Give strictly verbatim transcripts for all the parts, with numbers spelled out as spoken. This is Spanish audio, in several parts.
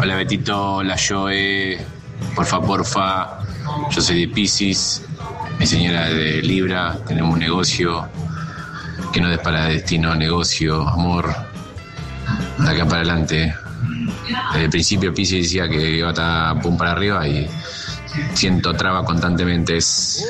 Hola Betito, hola Joe, porfa, porfa, yo soy de Piscis, mi señora de Libra, tenemos un negocio, que no des para destino, negocio, amor, de acá para adelante. Desde el principio Piscis decía que iba a estar pum para arriba y siento traba constantemente. Es,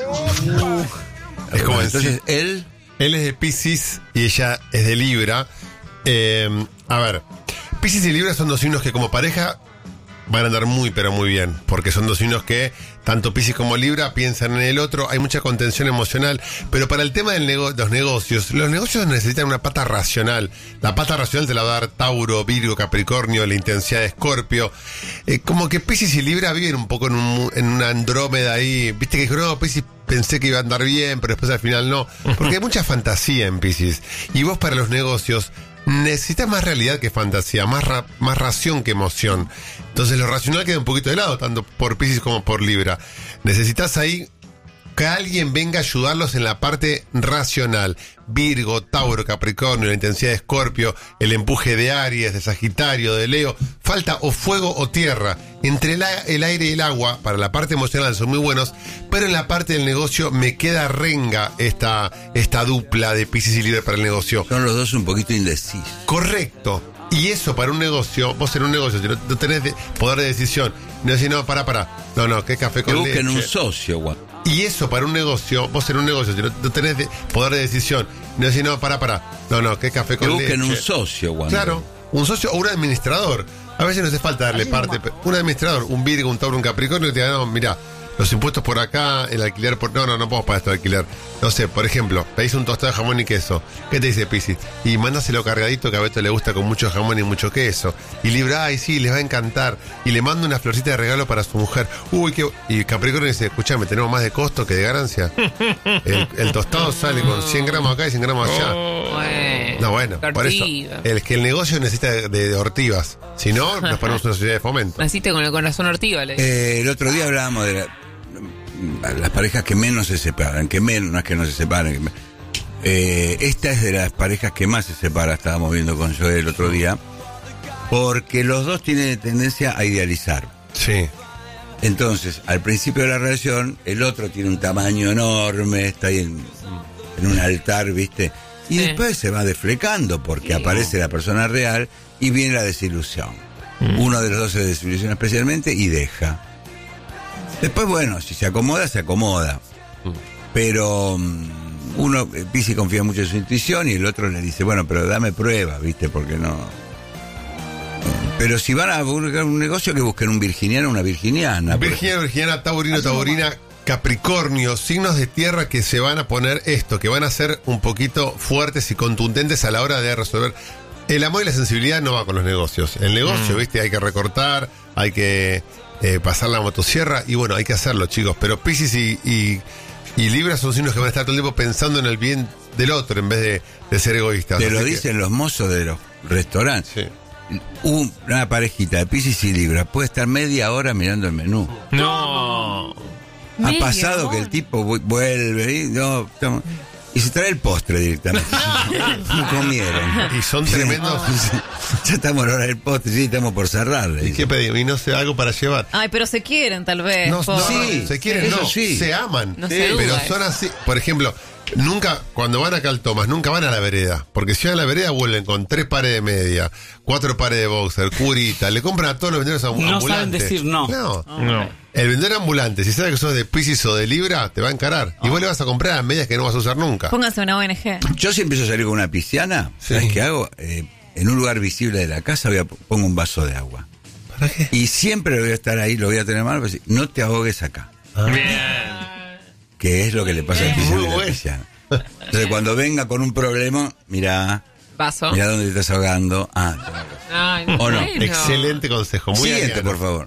es como entonces él, él es de Piscis y ella es de Libra. Eh, a ver, Piscis y Libra son dos signos que como pareja van a andar muy pero muy bien, porque son dos signos que tanto Piscis como Libra piensan en el otro, hay mucha contención emocional, pero para el tema de nego- los negocios, los negocios necesitan una pata racional. La pata racional te la va a dar Tauro, Virgo, Capricornio, la intensidad de Escorpio. Eh, como que Piscis y Libra viven un poco en, un, en una Andrómeda ahí, viste que dijo, no, Piscis pensé que iba a andar bien, pero después al final no, porque hay mucha fantasía en Piscis, y vos para los negocios necesitas más realidad que fantasía, más, ra- más ración que emoción. Entonces lo racional queda un poquito de lado, tanto por Piscis como por Libra. Necesitas ahí que alguien venga a ayudarlos en la parte racional. Virgo, Tauro, Capricornio, la intensidad de Escorpio, el empuje de Aries, de Sagitario, de Leo. Falta o fuego o tierra. Entre el, a- el aire y el agua, para la parte emocional son muy buenos, pero en la parte del negocio me queda renga esta, esta dupla de Piscis y Libra para el negocio. Son los dos un poquito indecisos. Correcto. Y eso para un negocio, vos en un negocio, si no, no tenés de- poder de decisión, no decís, no, pará, pará. No, no, que café Que con busquen leche. un socio, guau. Y eso para un negocio, vos en un negocio, si no, no tenés de poder de decisión, no decís, no, pará, pará. No, no, que café Que con leche. busquen un socio, guau. Claro, un socio o un administrador. A veces no hace falta darle parte. pero Un administrador, un Virgo, un Tauro, un Capricornio, que te diga, no, mirá, los impuestos por acá, el alquiler por... No, no, no podemos pagar esto de alquiler. No sé, por ejemplo, pedís un tostado de jamón y queso. ¿Qué te dice Piscis? Y mándaselo cargadito, que a Beto le gusta con mucho jamón y mucho queso. Y Libra, ay, sí, les va a encantar. Y le manda una florcita de regalo para su mujer. Uy, qué... Y Capricornio dice, escuchame, tenemos más de costo que de ganancia. El, el tostado sale con cien gramos acá y cien gramos allá. Bueno, No, bueno, por eso. Ortiva. El que el negocio necesita de, de, de ortivas. Si no, nos ponemos una sociedad de fomento. Naciste con el corazón ortiva, le Eh, el otro día hablábamos de la- las parejas que menos se separan, que menos, no es que no se separen. Que me- eh, esta es de las parejas que más se separa, estábamos viendo con Joel el otro día, porque los dos tienen tendencia a idealizar. Sí. Entonces, al principio de la relación, el otro tiene un tamaño enorme, está ahí en, en un altar, ¿viste? Y Sí. después se va desflecando porque aparece la persona real y viene la desilusión. Uno de los dos se desilusiona especialmente y deja. Después, bueno, si se acomoda, se acomoda. Pero um, uno, eh, Piscis confía mucho en su intuición y el otro le dice, bueno, pero dame prueba, ¿viste? Porque no... Pero si van a buscar un negocio, que busquen un virginiano o una virginiana. por Virginia, Virginiana, Taurino, Taurina, Capricornio, signos de tierra que se van a poner esto, que van a ser un poquito fuertes y contundentes a la hora de resolver. El amor y la sensibilidad no va con los negocios. El negocio, viste, hay que recortar, hay que eh, pasar la motosierra y bueno, hay que hacerlo, chicos. Pero Piscis y, y, y Libra son signos que van a estar todo el tiempo pensando en el bien del otro en vez de, de ser egoístas. Te Así lo que- dicen los mozos de los restaurantes. Sí. Un- una parejita de Piscis y Libra puede estar media hora mirando el menú. No. Ha Media pasado hora. que el tipo vu- vuelve y, no, estamos- y se trae el postre directamente. No comieron. Y son tremendos. Ya estamos a la hora del postre, sí, estamos por cerrarle. ¿Y qué pedimos? Y no sé, algo para llevar. Ay, pero se quieren tal vez. No, por- no, Sí, se quieren, eso no, sí. se aman. No Sí, se duda pero eso. son así. Por ejemplo, nunca, cuando van a Caltomas, nunca van a la vereda. Porque si van a la vereda, vuelven con tres pares de media, cuatro pares de boxer, curita. Le compran a todos los vendedores ambu- No ambulantes. saben decir no. No. No. El vendedor ambulante, si sabe que sos de Piscis o de Libra, te va a encarar. Y vos le vas a comprar a medias que no vas a usar nunca. Pónganse una O N G. Yo si empiezo a salir con una pisciana, Sí. ¿sabes qué hago? Eh, en un lugar visible de la casa voy a, pongo un vaso de agua. ¿Para qué? Y siempre lo voy a estar ahí, lo voy a tener mal, pues, no te ahogues acá. Que es lo que le pasa al pisciano Muy y la bueno. pisciana. Entonces cuando venga con un problema, mira, Vaso. mira dónde te estás ahogando. Ah, Ay, ¿O no? bueno. Excelente consejo. Muy siguiente, ariano. por favor.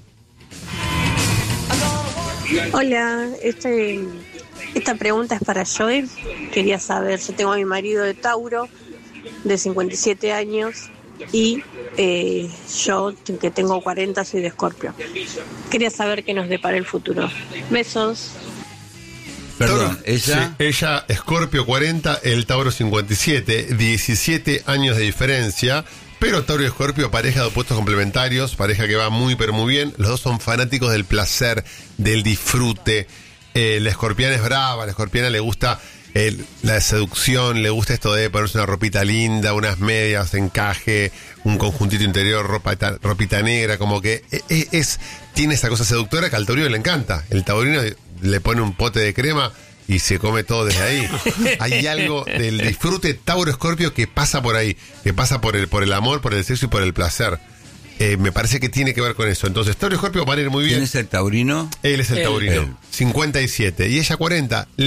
Hola, este, esta pregunta es para Joel. Quería saber, yo tengo a mi marido de Tauro, de cincuenta y siete años, y eh, yo, que tengo cuarenta, soy de Escorpio. Quería saber qué nos depara el futuro. Besos. Perdón, Tauro- ella... Sí, ella, Escorpio cuarenta, el Tauro cincuenta y siete, diecisiete años de diferencia. Pero Tauro y Escorpio, pareja de opuestos complementarios, pareja que va muy pero muy bien. Los dos son fanáticos del placer, del disfrute. Eh, la escorpiana es brava, a la escorpiana le gusta eh, la seducción, le gusta esto de ponerse una ropita linda, unas medias, encaje, un conjuntito interior, ropa, ropita negra, como que es, es tiene esa cosa seductora que al taurino le encanta. El taurino le pone un pote de crema y se come todo desde ahí. Hay algo del disfrute Tauro-Escorpio que pasa por ahí, que pasa por el, por el amor, por el sexo y por el placer. Eh, me parece que tiene que ver con eso. Entonces, Tauro-Escorpio van a ir muy bien. ¿Quién es el taurino? Él es el Él. taurino. Él. cincuenta y siete. Y ella cuarenta.